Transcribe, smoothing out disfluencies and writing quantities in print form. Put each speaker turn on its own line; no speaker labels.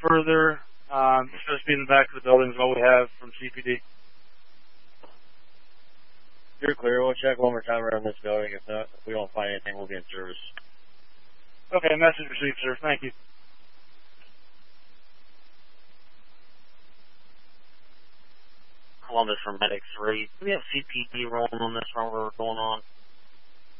further. It's supposed to be in the back of the building is all we have from CPD.
You're clear. We'll check one more time around this building. If not, if we don't find anything, we'll be in service.
Okay, message received, sir. Thank you.
Columbus from Medic 3. Do we have CPD rolling on this while we're going on?